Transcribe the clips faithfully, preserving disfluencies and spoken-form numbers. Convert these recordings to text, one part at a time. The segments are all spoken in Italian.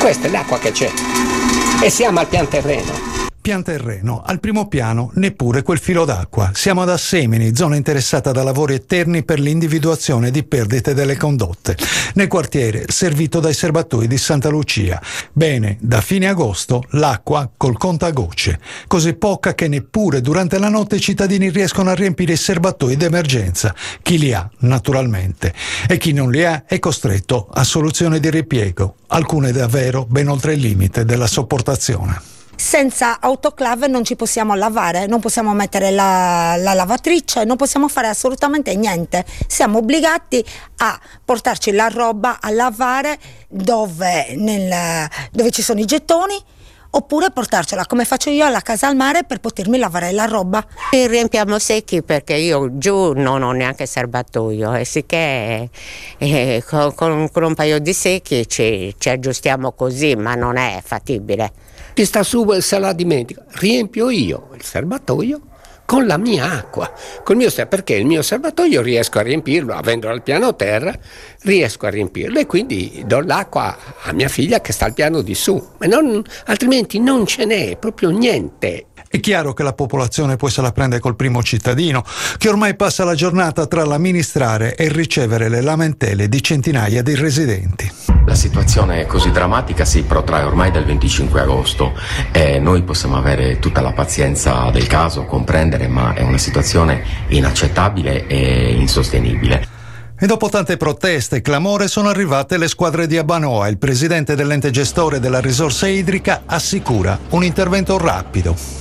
Questa è l'acqua che c'è. E siamo al pian terreno. Pian terreno, al primo piano neppure quel filo d'acqua. Siamo ad Assemini, zona interessata da lavori eterni per l'individuazione di perdite delle condotte. Nel quartiere, servito dai serbatoi di Santa Lucia. Bene, da fine agosto l'acqua col contagocce. Così poca che neppure durante la notte i cittadini riescono a riempire i serbatoi d'emergenza. Chi li ha, naturalmente. E chi non li ha è costretto a soluzioni di ripiego. Alcune davvero ben oltre il limite della sopportazione. Senza autoclave non ci possiamo lavare, non possiamo mettere la, la lavatrice, non possiamo fare assolutamente niente. Siamo obbligati a portarci la roba a lavare dove, nel, dove ci sono i gettoni, oppure portarcela come faccio io alla casa al mare per potermi lavare la roba. Li riempiamo secchi perché io giù non ho neanche serbatoio e sicché eh, con, con, con un paio di secchi ci, ci aggiustiamo così, ma non è fattibile. Chi sta su se la dimentica, riempio io il serbatoio con la mia acqua, col mio, perché il mio serbatoio riesco a riempirlo, avendolo al piano terra, riesco a riempirlo e quindi do l'acqua a mia figlia che sta al piano di su, ma non, altrimenti non ce n'è proprio niente. È chiaro che la popolazione poi se la prende col primo cittadino, che ormai passa la giornata tra l'amministrare e ricevere le lamentele di centinaia di residenti. La situazione così drammatica si protrae ormai dal venticinque agosto e noi possiamo avere tutta la pazienza del caso, comprendere, ma è una situazione inaccettabile e insostenibile. E dopo tante proteste e clamore sono arrivate le squadre di Abbanoa. Il presidente dell'ente gestore della risorsa idrica assicura un intervento rapido.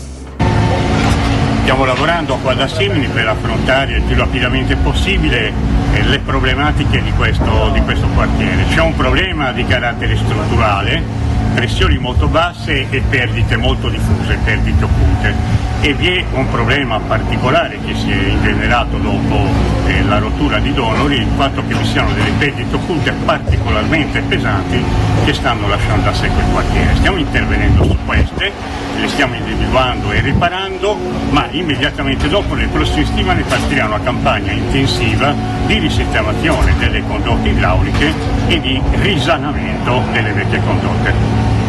Stiamo lavorando qua ad Assemini per affrontare il più rapidamente possibile eh, le problematiche di questo, di questo quartiere. C'è un problema di carattere strutturale, pressioni molto basse e perdite molto diffuse, perdite occulte. E vi è un problema particolare che si è ingenerato dopo eh, la rottura di Donoli, il fatto che vi siano delle perdite occulte particolarmente pesanti che stanno lasciando a secco il quartiere. Stiamo intervenendo su queste, le stiamo individuando e riparando, ma immediatamente dopo, nelle prossime settimane, partirà una campagna intensiva di risistemazione delle condotte idrauliche e di risanamento delle vecchie condotte.